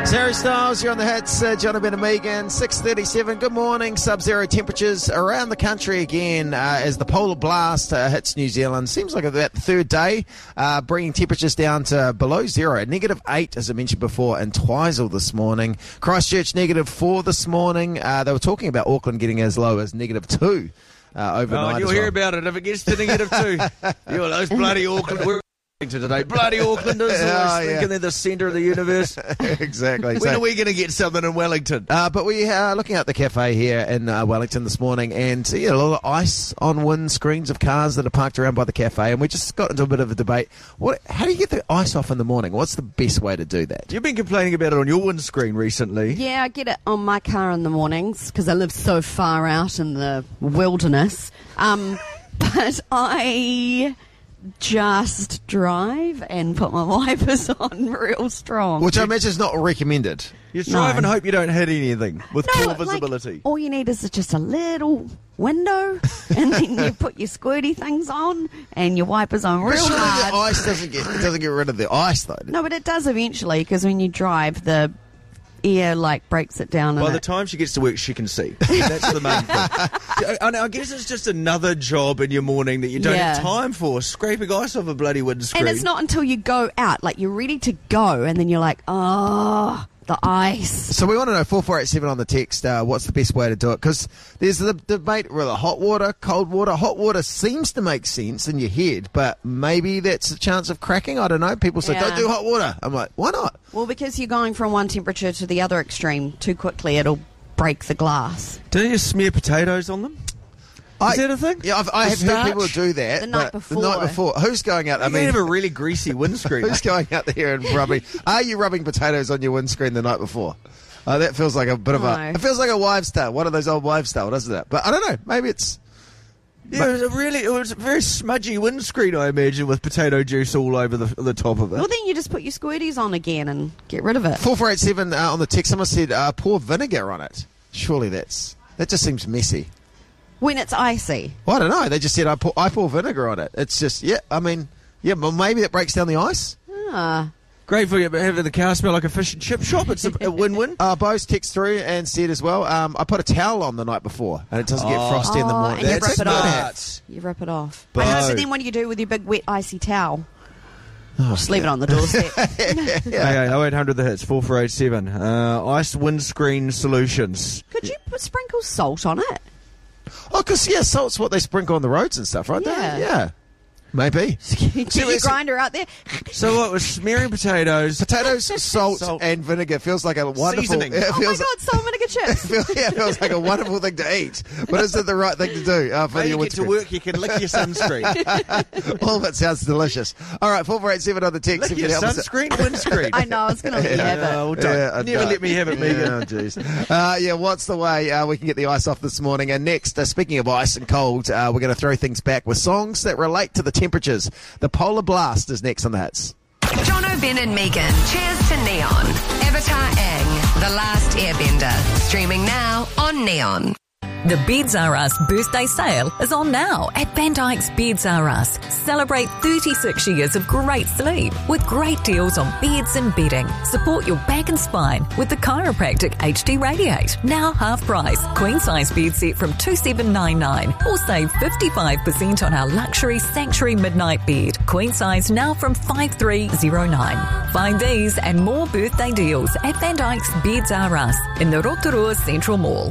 Harry Styles, you're on the hits. John Ben and Megan, 6:37. Good morning. Sub-zero temperatures around the country again as the polar blast hits New Zealand. Seems like about the third day, bringing temperatures down to below zero. -8, as I mentioned before, in Twizel this morning. Christchurch, -4 this morning. They were talking about Auckland getting as low as -2 overnight. You'll hear about it if it gets to -2. You're those bloody Auckland. We're today. Bloody Aucklanders always thinking they're the centre of the universe. Exactly. When are we going to get something in Wellington? But we are looking at the cafe here in Wellington this morning, and a lot of ice on windscreens of cars that are parked around by the cafe, and we just got into a bit of a debate. How do you get the ice off in the morning? What's the best way to do that? You've been complaining about it on your windscreen recently. Yeah, I get it on my car in the mornings because I live so far out in the wilderness. But I just drive and put my wipers on real strong. Which I imagine is not recommended. You drive and hope you don't hit anything with poor visibility. All you need is just a little window, and then you put your squirty things on and your wipers on real hard. The ice doesn't get rid of the ice, though. No, but it does eventually, because when you drive, the air breaks it down. By the time she gets to work, she can see. That's the main thing. I guess it's just another job in your morning that you don't have time for, scraping ice off a bloody windscreen. And it's not until you go out, you're ready to go, and then you're like, oh, the ice. So we want to know, 4487 on the text, what's the best way to do it? Because there's the debate whether hot water, cold water. Hot water seems to make sense in your head, but maybe that's a chance of cracking. I don't know. People say, don't do hot water. I'm like, why not? Well, because you're going from one temperature to the other extreme too quickly, it'll break the glass. Do you smear potatoes on them? Is that a thing? Yeah, I have heard people do that. The night before. The night before. Who's going out? You have a really greasy windscreen. Who's going out there and rubbing? Are you rubbing potatoes on your windscreen the night before? That feels like a bit of a... It feels like a wives' tale. One of those old wives' tale, doesn't it? But I don't know. Maybe it's... Yeah, it was a very smudgy windscreen, I imagine, with potato juice all over the top of it. Well, then you just put your squirties on again and get rid of it. 4487 on the text, someone said pour vinegar on it. Surely that just seems messy. When it's icy. Well, I don't know. They just said I pour vinegar on it. It's just, well, maybe that breaks down the ice. Great for you, but having the car smell like a fish and chip shop. It's a win-win. Bose texted through and said as well, I put a towel on the night before and it doesn't get frosty in the morning. And you rip it off. You rip it off. I know, but then what do you do with your big wet icy towel? Just leave it on the doorstep. Okay, 0800 the hits, 4487. Ice windscreen solutions. Could you sprinkle salt on it? Oh, because, salt's what they sprinkle on the roads and stuff, right? Yeah. Maybe. Get your grinder out there. So what was smearing potatoes, salt, and vinegar feels like a wonderful... Seasoning. Oh my God, salt and vinegar chips. It feels like a wonderful thing to eat. But is it the right thing to do? When you get to work, you can lick your sunscreen. All of it sounds delicious. All right, 4487 on the text. Lick your sunscreen, windscreen. I know, I was going to let you have it. Never let me have it, Megan. Oh, jeez. What's the way we can get the ice off this morning? And next, speaking of ice and cold, we're going to throw things back with songs that relate to the temperatures. The polar blast is next on the hits. John Ben and Megan. Cheers to Neon. Avatar Aang, The Last Airbender. Streaming now on Neon. The Beds R Us birthday sale is on now at Van Dyke's Beds R Us. Celebrate 36 years of great sleep with great deals on beds and bedding. Support your back and spine with the Chiropractic HD Radiate. Now half price. Queen size bed set from $2,799 or save 55% on our luxury Sanctuary Midnight bed. Queen size now from $5,309. Find these and more birthday deals at Van Dyke's Beds R Us in the Rotorua Central Mall.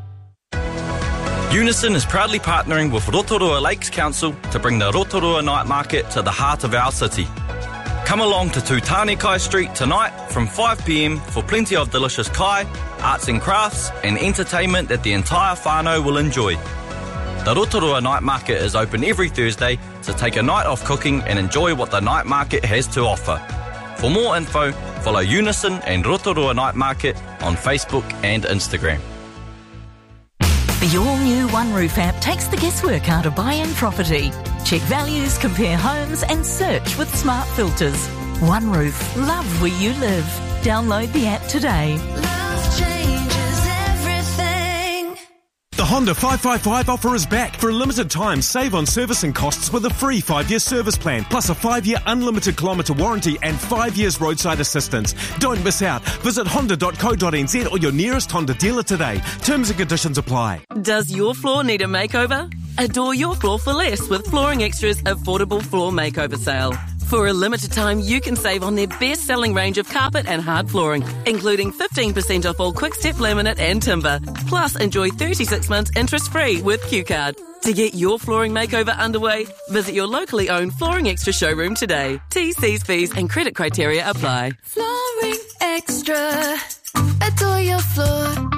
Unison is proudly partnering with Rotorua Lakes Council to bring the Rotorua Night Market to the heart of our city. Come along to Tūtānekai Street tonight from 5 p.m. for plenty of delicious kai, arts and crafts and entertainment that the entire whānau will enjoy. The Rotorua Night Market is open every Thursday to take a night off cooking and enjoy what the night market has to offer. For more info, follow Unison and Rotorua Night Market on Facebook and Instagram. The all-new One Roof app takes the guesswork out of buying property. Check values, compare homes and search with smart filters. One Roof. Love where you live. Download the app today. Love changes everything. The Honda 555 offer is back. For a limited time, save on servicing costs with a free 5-year service plan, plus a 5-year unlimited kilometre warranty and 5 years roadside assistance. Don't miss out. Visit honda.co.nz or your nearest Honda dealer today. Terms and conditions apply. Does your floor need a makeover? Adore your floor for less with Flooring Extra's affordable floor makeover sale. For a limited time, you can save on their best-selling range of carpet and hard flooring, including 15% off all quick-step laminate and timber. Plus, enjoy 36 months interest-free with Q-Card. To get your flooring makeover underway, visit your locally owned Flooring Extra showroom today. T's, fees and credit criteria apply. Flooring Extra. Adore your floor.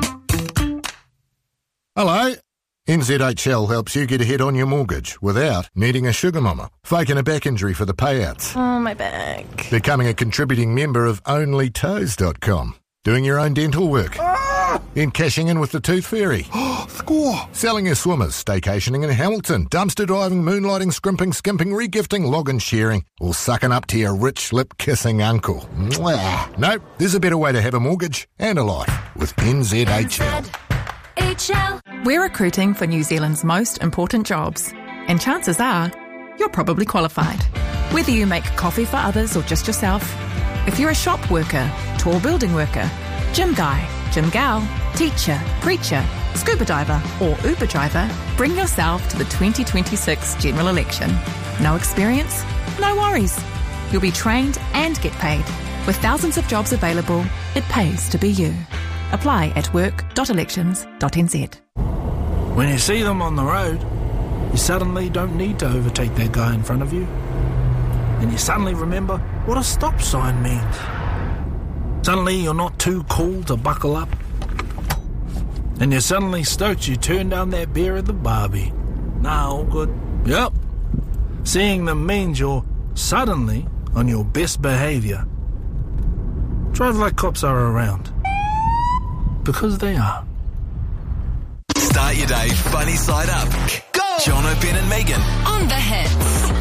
Hello. NZHL helps you get ahead on your mortgage without needing a sugar mama, faking a back injury for the payouts. Oh, my back. Becoming a contributing member of OnlyToes.com. Doing your own dental work. Then cashing in with the Tooth Fairy. Score! Selling your swimmers, staycationing in Hamilton, dumpster diving, moonlighting, scrimping, skimping, regifting, login sharing, or sucking up to your rich lip-kissing uncle. Mwah. Nope, there's a better way to have a mortgage and a life with NZHL. We're recruiting for New Zealand's most important jobs, and chances are you're probably qualified. Whether you make coffee for others or just yourself, if you're a shop worker, tall building worker, gym guy, gym gal, teacher, preacher, scuba diver or Uber driver, bring yourself to the 2026 general election. No experience? No worries. You'll be trained and get paid. With thousands of jobs available, it pays to be you. Apply at work.elections.nz. When you see them on the road, you suddenly don't need to overtake that guy in front of you. And you suddenly remember what a stop sign means. Suddenly you're not too cool to buckle up. And you're suddenly stoked you turned down that beer at the Barbie. Nah, all good. Yep. Seeing them means you're suddenly on your best behaviour. Drive like cops are around. Because they are. Start your day funny side up. Go! Jono, Ben and Megan. On the hits.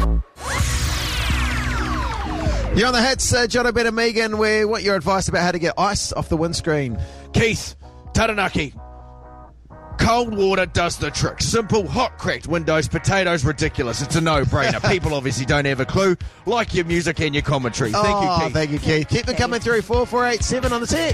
You're on the hits, Jono, Ben and Megan. We want your advice about how to get ice off the windscreen. Keith, Taranaki. Cold water does the trick. Simple, hot, cracked windows, potatoes, ridiculous. It's a no-brainer. People obviously don't have a clue. Like your music and your commentary. Thank you, Keith. Thank you, Keith. Keep them coming through. 4487 on the text.